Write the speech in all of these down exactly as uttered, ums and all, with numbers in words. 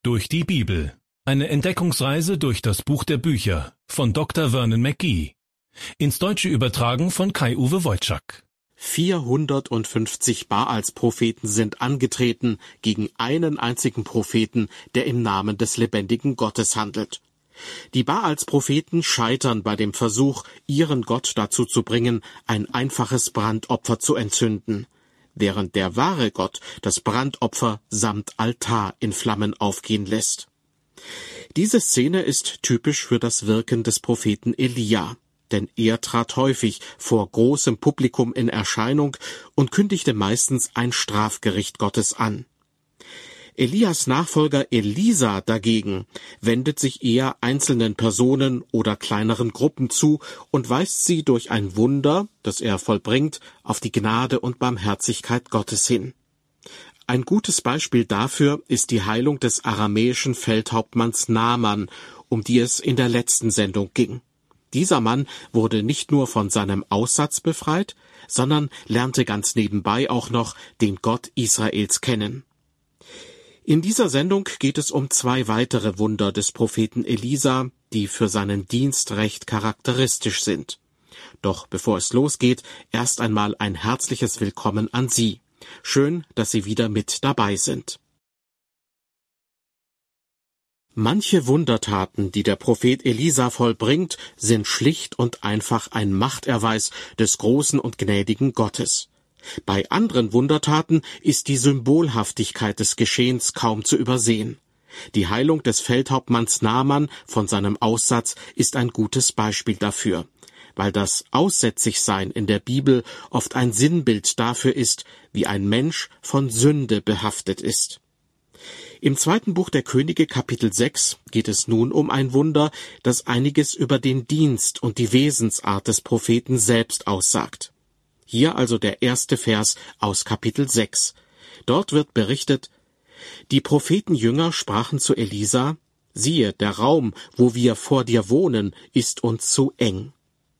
Durch die Bibel. Eine Entdeckungsreise durch das Buch der Bücher von Doktor Vernon McGee. Ins Deutsche übertragen von Kai-Uwe Wojczak. vierhundertfünfzig Baals-Propheten sind angetreten gegen einen einzigen Propheten, der im Namen des lebendigen Gottes handelt. Die Baals-Propheten scheitern bei dem Versuch, ihren Gott dazu zu bringen, ein einfaches Brandopfer zu entzünden, während der wahre Gott das Brandopfer samt Altar in Flammen aufgehen lässt. Diese Szene ist typisch für das Wirken des Propheten Elia, denn er trat häufig vor großem Publikum in Erscheinung und kündigte meistens ein Strafgericht Gottes an. Elias Nachfolger Elisa dagegen wendet sich eher einzelnen Personen oder kleineren Gruppen zu und weist sie durch ein Wunder, das er vollbringt, auf die Gnade und Barmherzigkeit Gottes hin. Ein gutes Beispiel dafür ist die Heilung des aramäischen Feldhauptmanns Naaman, um die es in der letzten Sendung ging. Dieser Mann wurde nicht nur von seinem Aussatz befreit, sondern lernte ganz nebenbei auch noch den Gott Israels kennen. In dieser Sendung geht es um zwei weitere Wunder des Propheten Elisa, die für seinen Dienst recht charakteristisch sind. Doch bevor es losgeht, erst einmal ein herzliches Willkommen an Sie. Schön, dass Sie wieder mit dabei sind. Manche Wundertaten, die der Prophet Elisa vollbringt, sind schlicht und einfach ein Machterweis des großen und gnädigen Gottes. Bei anderen Wundertaten ist die Symbolhaftigkeit des Geschehens kaum zu übersehen. Die Heilung des Feldhauptmanns Naaman von seinem Aussatz ist ein gutes Beispiel dafür, weil das Aussätzigsein in der Bibel oft ein Sinnbild dafür ist, wie ein Mensch von Sünde behaftet ist. Im zweiten Buch der Könige, Kapitel sechs, geht es nun um ein Wunder, das einiges über den Dienst und die Wesensart des Propheten selbst aussagt. Hier also der erste Vers aus Kapitel sechs. Dort wird berichtet: Die Prophetenjünger sprachen zu Elisa: Siehe, der Raum, wo wir vor dir wohnen, ist uns zu eng.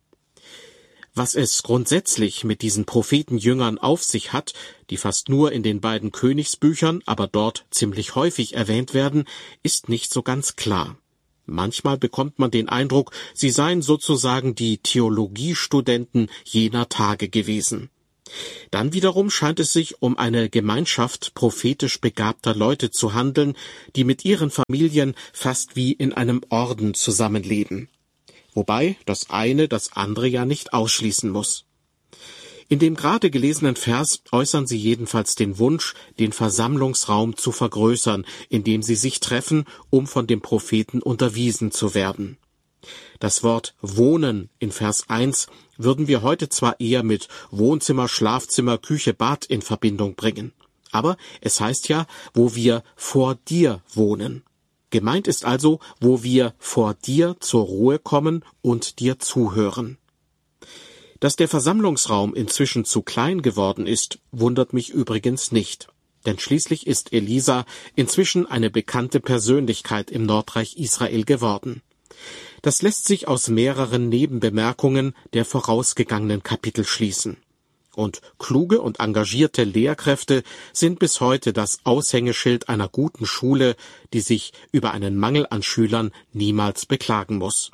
Was es grundsätzlich mit diesen Prophetenjüngern auf sich hat, die fast nur in den beiden Königsbüchern, aber dort ziemlich häufig erwähnt werden, ist nicht so ganz klar. Manchmal bekommt man den Eindruck, sie seien sozusagen die Theologiestudenten jener Tage gewesen. Dann wiederum scheint es sich um eine Gemeinschaft prophetisch begabter Leute zu handeln, die mit ihren Familien fast wie in einem Orden zusammenleben. Wobei das eine das andere ja nicht ausschließen muss. In dem gerade gelesenen Vers äußern sie jedenfalls den Wunsch, den Versammlungsraum zu vergrößern, in dem sie sich treffen, um von dem Propheten unterwiesen zu werden. Das Wort Wohnen in Vers eins würden wir heute zwar eher mit Wohnzimmer, Schlafzimmer, Küche, Bad in Verbindung bringen. Aber es heißt ja, wo wir vor dir wohnen. Gemeint ist also, wo wir vor dir zur Ruhe kommen und dir zuhören. Dass der Versammlungsraum inzwischen zu klein geworden ist, wundert mich übrigens nicht. Denn schließlich ist Elisa inzwischen eine bekannte Persönlichkeit im Nordreich Israel geworden. Das lässt sich aus mehreren Nebenbemerkungen der vorausgegangenen Kapitel schließen. Und kluge und engagierte Lehrkräfte sind bis heute das Aushängeschild einer guten Schule, die sich über einen Mangel an Schülern niemals beklagen muss.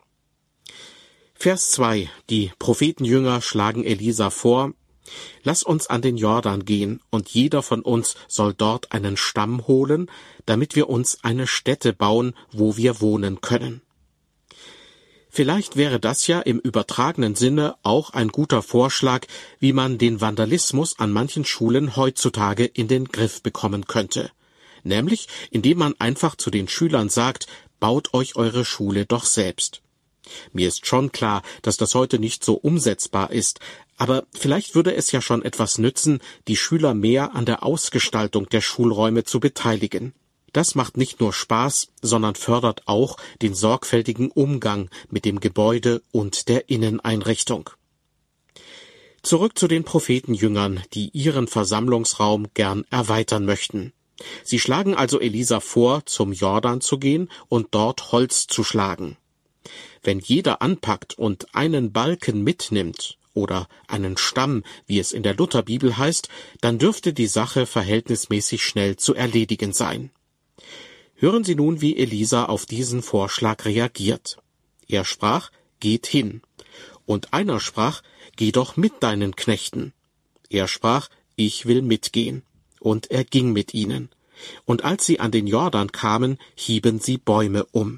Vers zwei. Die Prophetenjünger schlagen Elisa vor: Lass uns an den Jordan gehen, und jeder von uns soll dort einen Stamm holen, damit wir uns eine Stätte bauen, wo wir wohnen können. Vielleicht wäre das ja im übertragenen Sinne auch ein guter Vorschlag, wie man den Vandalismus an manchen Schulen heutzutage in den Griff bekommen könnte. Nämlich, indem man einfach zu den Schülern sagt: Baut euch eure Schule doch selbst. Mir ist schon klar, dass das heute nicht so umsetzbar ist, aber vielleicht würde es ja schon etwas nützen, die Schüler mehr an der Ausgestaltung der Schulräume zu beteiligen. Das macht nicht nur Spaß, sondern fördert auch den sorgfältigen Umgang mit dem Gebäude und der Inneneinrichtung. Zurück zu den Prophetenjüngern, die ihren Versammlungsraum gern erweitern möchten. Sie schlagen also Elisa vor, zum Jordan zu gehen und dort Holz zu schlagen. Wenn jeder anpackt und einen Balken mitnimmt oder einen Stamm, wie es in der Lutherbibel heißt, dann dürfte die Sache verhältnismäßig schnell zu erledigen sein. Hören Sie nun, wie Elisa auf diesen Vorschlag reagiert. Er sprach, geht hin. Und einer sprach, geh doch mit deinen Knechten. Er sprach, ich will mitgehen. Und er ging mit ihnen. Und als sie an den Jordan kamen, hieben sie Bäume um.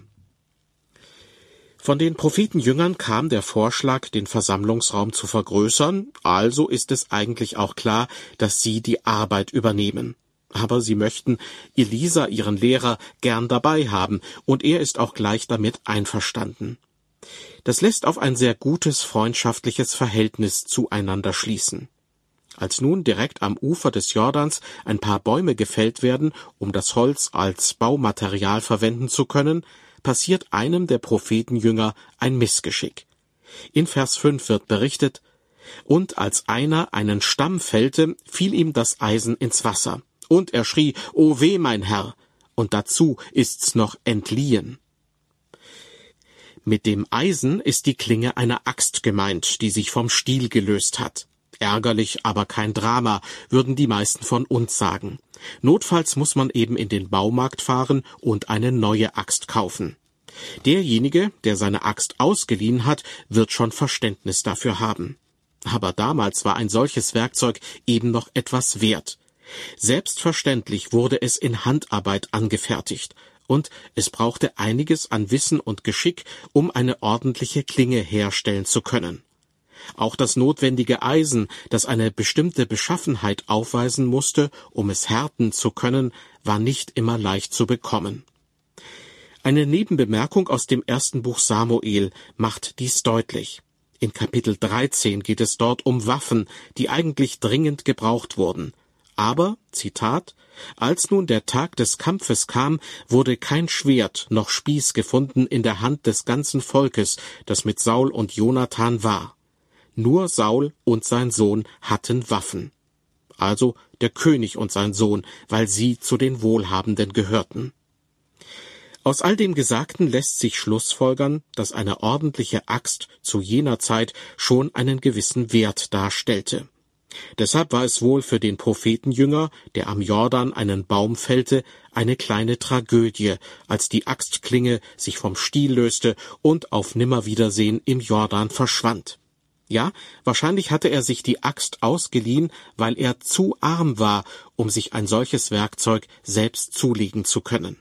Von den Prophetenjüngern kam der Vorschlag, den Versammlungsraum zu vergrößern, also ist es eigentlich auch klar, dass sie die Arbeit übernehmen. Aber sie möchten Elisa, ihren Lehrer, gern dabei haben, und er ist auch gleich damit einverstanden. Das lässt auf ein sehr gutes, freundschaftliches Verhältnis zueinander schließen. Als nun direkt am Ufer des Jordans ein paar Bäume gefällt werden, um das Holz als Baumaterial verwenden zu können, passiert einem der Prophetenjünger ein Missgeschick. In Vers fünf wird berichtet, und als einer einen Stamm fällte, fiel ihm das Eisen ins Wasser, und er schrie, O weh, mein Herr, und dazu ist's noch entliehen. Mit dem Eisen ist die Klinge einer Axt gemeint, die sich vom Stiel gelöst hat. Ärgerlich, aber kein Drama, würden die meisten von uns sagen. Notfalls muss man eben in den Baumarkt fahren und eine neue Axt kaufen. Derjenige, der seine Axt ausgeliehen hat, wird schon Verständnis dafür haben. Aber damals war ein solches Werkzeug eben noch etwas wert. Selbstverständlich wurde es in Handarbeit angefertigt, und es brauchte einiges an Wissen und Geschick, um eine ordentliche Klinge herstellen zu können. Auch das notwendige Eisen, das eine bestimmte Beschaffenheit aufweisen musste, um es härten zu können, war nicht immer leicht zu bekommen. Eine Nebenbemerkung aus dem ersten Buch Samuel macht dies deutlich. In Kapitel dreizehn geht es dort um Waffen, die eigentlich dringend gebraucht wurden. Aber, Zitat, als nun der Tag des Kampfes kam, wurde kein Schwert noch Spieß gefunden in der Hand des ganzen Volkes, das mit Saul und Jonathan war. Nur Saul und sein Sohn hatten Waffen. Also der König und sein Sohn, weil sie zu den Wohlhabenden gehörten. Aus all dem Gesagten lässt sich schlussfolgern, dass eine ordentliche Axt zu jener Zeit schon einen gewissen Wert darstellte. Deshalb war es wohl für den Prophetenjünger, der am Jordan einen Baum fällte, eine kleine Tragödie, als die Axtklinge sich vom Stiel löste und auf Nimmerwiedersehen im Jordan verschwand. Ja, wahrscheinlich hatte er sich die Axt ausgeliehen, weil er zu arm war, um sich ein solches Werkzeug selbst zulegen zu können.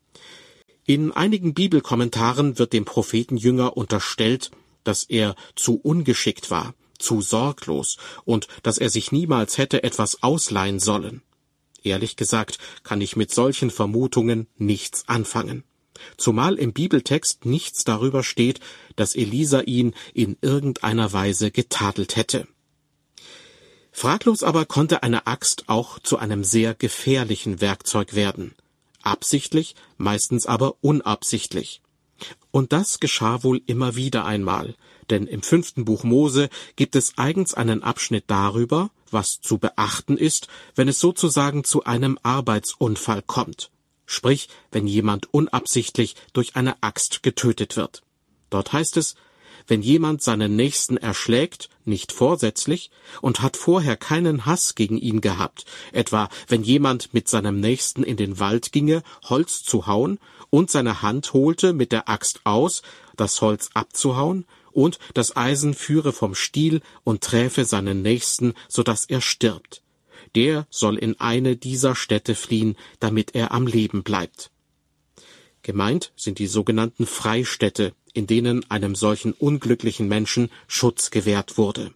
In einigen Bibelkommentaren wird dem Prophetenjünger unterstellt, dass er zu ungeschickt war, zu sorglos und dass er sich niemals hätte etwas ausleihen sollen. Ehrlich gesagt kann ich mit solchen Vermutungen nichts anfangen. Zumal im Bibeltext nichts darüber steht, dass Elisa ihn in irgendeiner Weise getadelt hätte. Fraglos aber konnte eine Axt auch zu einem sehr gefährlichen Werkzeug werden. Absichtlich, meistens aber unabsichtlich. Und das geschah wohl immer wieder einmal, denn im fünften Buch Mose gibt es eigens einen Abschnitt darüber, was zu beachten ist, wenn es sozusagen zu einem Arbeitsunfall kommt. Sprich, wenn jemand unabsichtlich durch eine Axt getötet wird. Dort heißt es, wenn jemand seinen Nächsten erschlägt, nicht vorsätzlich, und hat vorher keinen Hass gegen ihn gehabt, etwa wenn jemand mit seinem Nächsten in den Wald ginge, Holz zu hauen, und seine Hand holte mit der Axt aus, das Holz abzuhauen, und das Eisen führe vom Stiel und träfe seinen Nächsten, so dass er stirbt. Der soll in eine dieser Städte fliehen, damit er am Leben bleibt. Gemeint sind die sogenannten Freistädte, in denen einem solchen unglücklichen Menschen Schutz gewährt wurde.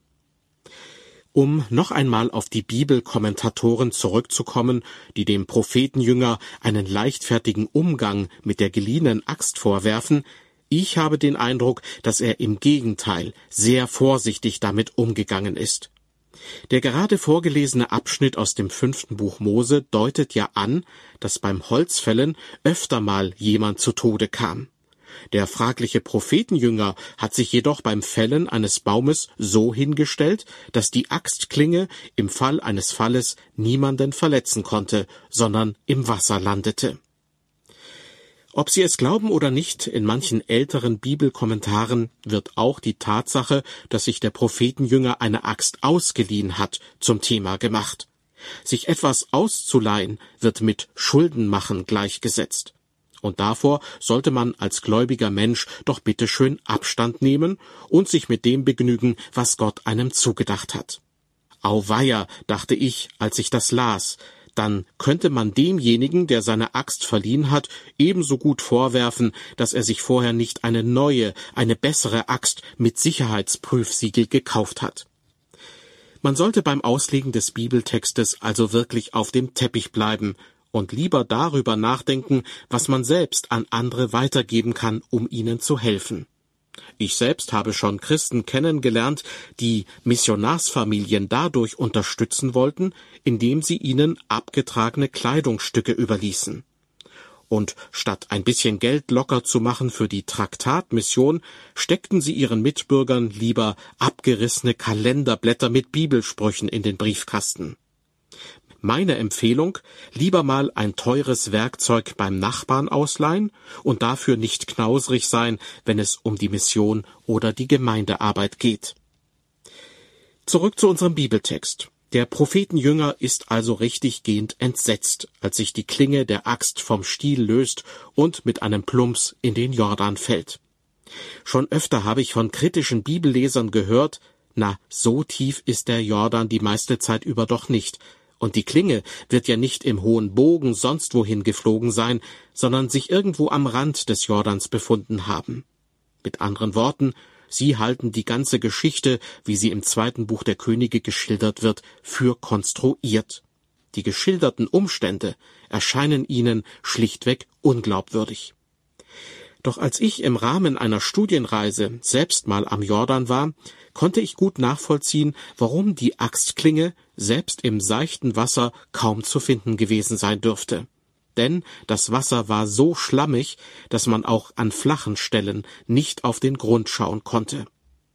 Um noch einmal auf die Bibelkommentatoren zurückzukommen, die dem Prophetenjünger einen leichtfertigen Umgang mit der geliehenen Axt vorwerfen, ich habe den Eindruck, dass er im Gegenteil sehr vorsichtig damit umgegangen ist. Der gerade vorgelesene Abschnitt aus dem fünften Buch Mose deutet ja an, dass beim Holzfällen öfter mal jemand zu Tode kam. Der fragliche Prophetenjünger hat sich jedoch beim Fällen eines Baumes so hingestellt, dass die Axtklinge im Fall eines Falles niemanden verletzen konnte, sondern im Wasser landete. Ob Sie es glauben oder nicht, in manchen älteren Bibelkommentaren wird auch die Tatsache, dass sich der Prophetenjünger eine Axt ausgeliehen hat, zum Thema gemacht. Sich etwas auszuleihen wird mit Schuldenmachen gleichgesetzt. Und davor sollte man als gläubiger Mensch doch bitte schön Abstand nehmen und sich mit dem begnügen, was Gott einem zugedacht hat. Auweia, dachte ich, als ich das las, dann könnte man demjenigen, der seine Axt verliehen hat, ebenso gut vorwerfen, dass er sich vorher nicht eine neue, eine bessere Axt mit Sicherheitsprüfsiegel gekauft hat. Man sollte beim Auslegen des Bibeltextes also wirklich auf dem Teppich bleiben und lieber darüber nachdenken, was man selbst an andere weitergeben kann, um ihnen zu helfen. Ich selbst habe schon Christen kennengelernt, die Missionarsfamilien dadurch unterstützen wollten, indem sie ihnen abgetragene Kleidungsstücke überließen. Und statt ein bisschen Geld locker zu machen für die Traktatmission, steckten sie ihren Mitbürgern lieber abgerissene Kalenderblätter mit Bibelsprüchen in den Briefkasten. Meine Empfehlung, lieber mal ein teures Werkzeug beim Nachbarn ausleihen und dafür nicht knausrig sein, wenn es um die Mission oder die Gemeindearbeit geht. Zurück zu unserem Bibeltext. Der Prophetenjünger ist also richtiggehend entsetzt, als sich die Klinge der Axt vom Stiel löst und mit einem Plumps in den Jordan fällt. Schon öfter habe ich von kritischen Bibellesern gehört, na, so tief ist der Jordan die meiste Zeit über doch nicht. Und die Klinge wird ja nicht im hohen Bogen sonst wohin geflogen sein, sondern sich irgendwo am Rand des Jordans befunden haben. Mit anderen Worten, sie halten die ganze Geschichte, wie sie im zweiten Buch der Könige geschildert wird, für konstruiert. Die geschilderten Umstände erscheinen ihnen schlichtweg unglaubwürdig. Doch als ich im Rahmen einer Studienreise selbst mal am Jordan war, konnte ich gut nachvollziehen, warum die Axtklinge selbst im seichten Wasser kaum zu finden gewesen sein dürfte. Denn das Wasser war so schlammig, dass man auch an flachen Stellen nicht auf den Grund schauen konnte.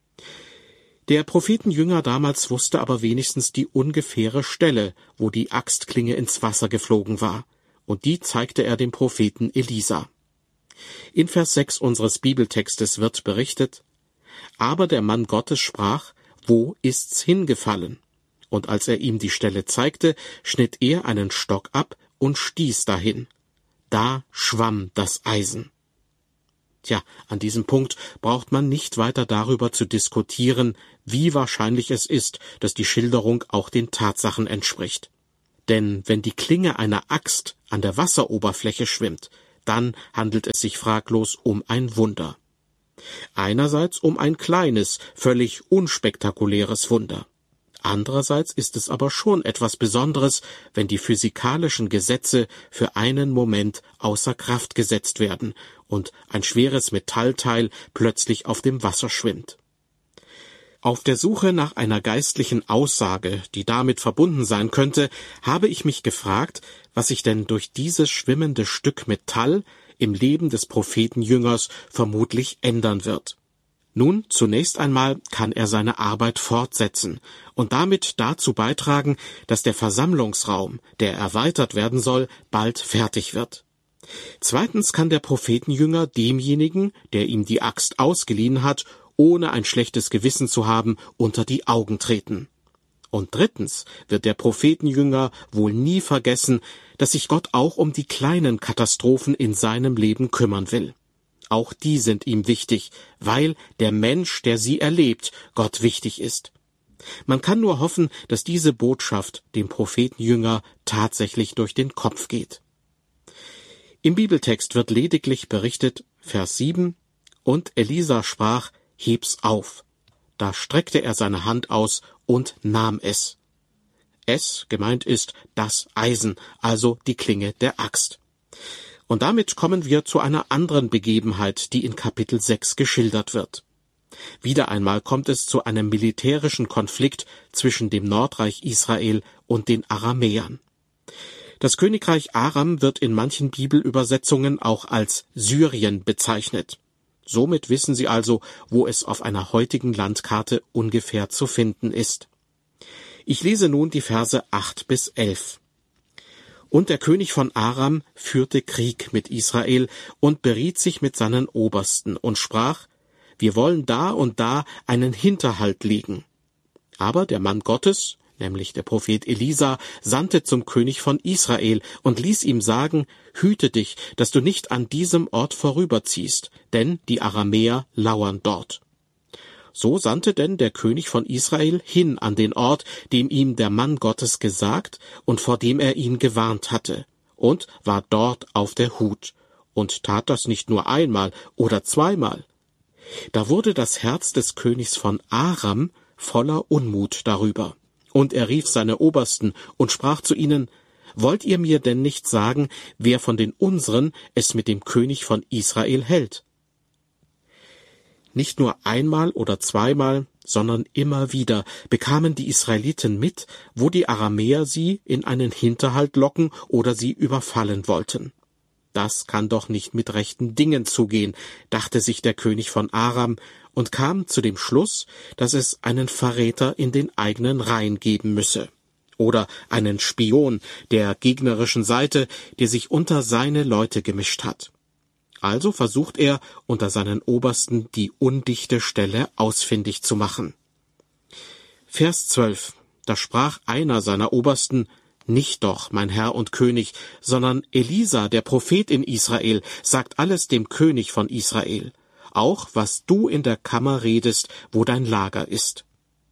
Der Prophetenjünger damals wusste aber wenigstens die ungefähre Stelle, wo die Axtklinge ins Wasser geflogen war, und die zeigte er dem Propheten Elisa. In Vers sechs unseres Bibeltextes wird berichtet: Aber der Mann Gottes sprach, wo ist's hingefallen? Und als er ihm die Stelle zeigte, schnitt er einen Stock ab und stieß dahin. Da schwamm das Eisen. Tja, an diesem Punkt braucht man nicht weiter darüber zu diskutieren, wie wahrscheinlich es ist, dass die Schilderung auch den Tatsachen entspricht. Denn wenn die Klinge einer Axt an der Wasseroberfläche schwimmt, dann handelt es sich fraglos um ein Wunder. Einerseits um ein kleines, völlig unspektakuläres Wunder. Andererseits ist es aber schon etwas Besonderes, wenn die physikalischen Gesetze für einen Moment außer Kraft gesetzt werden und ein schweres Metallteil plötzlich auf dem Wasser schwimmt. Auf der Suche nach einer geistlichen Aussage, die damit verbunden sein könnte, habe ich mich gefragt, was sich denn durch dieses schwimmende Stück Metall im Leben des Prophetenjüngers vermutlich ändern wird. Nun, zunächst einmal kann er seine Arbeit fortsetzen und damit dazu beitragen, dass der Versammlungsraum, der erweitert werden soll, bald fertig wird. Zweitens kann der Prophetenjünger demjenigen, der ihm die Axt ausgeliehen hat, ohne ein schlechtes Gewissen zu haben, unter die Augen treten. Und drittens wird der Prophetenjünger wohl nie vergessen, dass sich Gott auch um die kleinen Katastrophen in seinem Leben kümmern will. Auch die sind ihm wichtig, weil der Mensch, der sie erlebt, Gott wichtig ist. Man kann nur hoffen, dass diese Botschaft dem Prophetenjünger tatsächlich durch den Kopf geht. Im Bibeltext wird lediglich berichtet, Vers sieben, und Elisa sprach, heb's auf. Da streckte er seine Hand aus und nahm es. Es, gemeint ist das Eisen, also die Klinge der Axt. Und damit kommen wir zu einer anderen Begebenheit, die in Kapitel sechs geschildert wird. Wieder einmal kommt es zu einem militärischen Konflikt zwischen dem Nordreich Israel und den Aramäern. Das Königreich Aram wird in manchen Bibelübersetzungen auch als Syrien bezeichnet. Somit wissen Sie also, wo es auf einer heutigen Landkarte ungefähr zu finden ist. Ich lese nun die Verse acht bis elf. Und der König von Aram führte Krieg mit Israel und beriet sich mit seinen Obersten und sprach, wir wollen da und da einen Hinterhalt legen. Aber der Mann Gottes, nämlich der Prophet Elisa, sandte zum König von Israel und ließ ihm sagen, hüte dich, dass du nicht an diesem Ort vorüberziehst, denn die Aramäer lauern dort. So sandte denn der König von Israel hin an den Ort, dem ihm der Mann Gottes gesagt und vor dem er ihn gewarnt hatte, und war dort auf der Hut, und tat das nicht nur einmal oder zweimal. Da wurde das Herz des Königs von Aram voller Unmut darüber. Und er rief seine Obersten und sprach zu ihnen, wollt ihr mir denn nicht sagen, wer von den unseren es mit dem König von Israel hält? Nicht nur einmal oder zweimal, sondern immer wieder bekamen die Israeliten mit, wo die Aramäer sie in einen Hinterhalt locken oder sie überfallen wollten. Das kann doch nicht mit rechten Dingen zugehen, dachte sich der König von Aram und kam zu dem Schluss, dass es einen Verräter in den eigenen Reihen geben müsse. Oder einen Spion der gegnerischen Seite, der sich unter seine Leute gemischt hat. Also versucht er, unter seinen Obersten die undichte Stelle ausfindig zu machen. Vers zwölf. Da sprach einer seiner Obersten, nicht doch, mein Herr und König, sondern Elisa, der Prophet in Israel, sagt alles dem König von Israel, auch was du in der Kammer redest, wo dein Lager ist.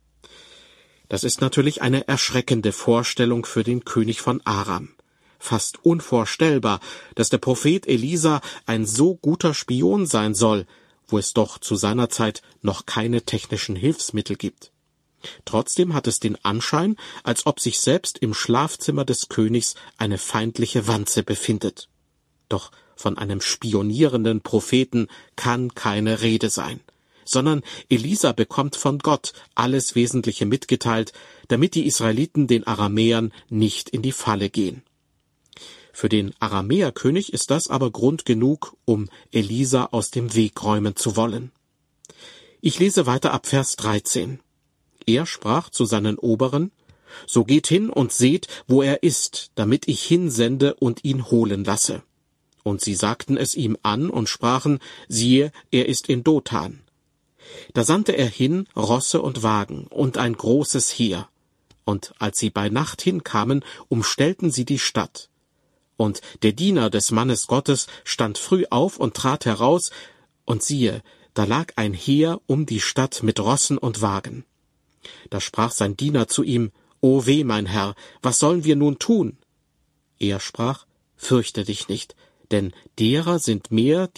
Das ist natürlich eine erschreckende Vorstellung für den König von Aram. Fast unvorstellbar, dass der Prophet Elisa ein so guter Spion sein soll, wo es doch zu seiner Zeit noch keine technischen Hilfsmittel gibt. Trotzdem hat es den Anschein, als ob sich selbst im Schlafzimmer des Königs eine feindliche Wanze befindet. Doch von einem spionierenden Propheten kann keine Rede sein, sondern Elisa bekommt von Gott alles Wesentliche mitgeteilt, damit die Israeliten den Aramäern nicht in die Falle gehen. Für den Aramäerkönig ist das aber Grund genug, um Elisa aus dem Weg räumen zu wollen. Ich lese weiter ab Vers dreizehn. Er sprach zu seinen Oberen, so geht hin und seht, wo er ist, damit ich hinsende und ihn holen lasse. Und sie sagten es ihm an und sprachen, siehe, er ist in Dothan. Da sandte er hin Rosse und Wagen und ein großes Heer. Und als sie bei Nacht hinkamen, umstellten sie die Stadt. Und der Diener des Mannes Gottes stand früh auf und trat heraus, und siehe, da lag ein Heer um die Stadt mit Rossen und Wagen. Da sprach sein Diener zu ihm, O weh, mein Herr, was sollen wir nun tun? Er sprach, fürchte dich nicht, denn derer sind mehr,